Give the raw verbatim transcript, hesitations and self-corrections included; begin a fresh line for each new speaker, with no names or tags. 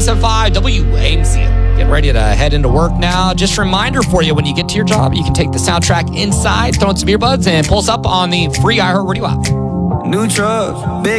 seven five W A M C. Get ready to head into work now. Just a reminder for you, when you get to your job, you can take the soundtrack inside, throw in some earbuds, and pull us up on the free iHeartRadio app.
New truck, big